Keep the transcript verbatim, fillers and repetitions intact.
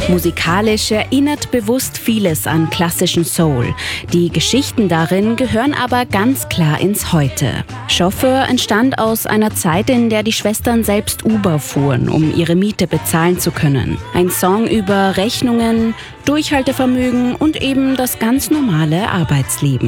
Musikalisch erinnert bewusst vieles an klassischen Soul. Die Geschichten darin gehören aber ganz klar ins Heute. Chauffeur entstand aus einer Zeit, in der die Schwestern selbst Uber fuhren, um ihre Miete bezahlen zu können. Ein Song über Rechnungen, Durchhaltevermögen und eben das ganz normale Arbeitsleben.